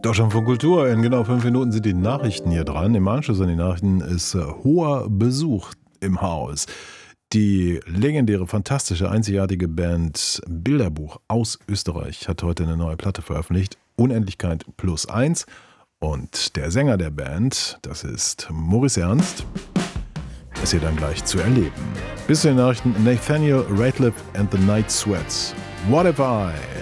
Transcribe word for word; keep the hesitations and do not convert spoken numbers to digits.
Deutschland von Kultur. In genau fünf Minuten sind die Nachrichten hier dran. Im Anschluss an die Nachrichten ist äh, hoher Besuch im Haus. Die legendäre, fantastische, einzigartige Band Bilderbuch aus Österreich hat heute eine neue Platte veröffentlicht. Unendlichkeit plus eins. Und der Sänger der Band, das ist Maurice Ernst, ist hier dann gleich zu erleben. Bis zu den Nachrichten: Nathaniel Rateliff and the Night Sweats. What if I?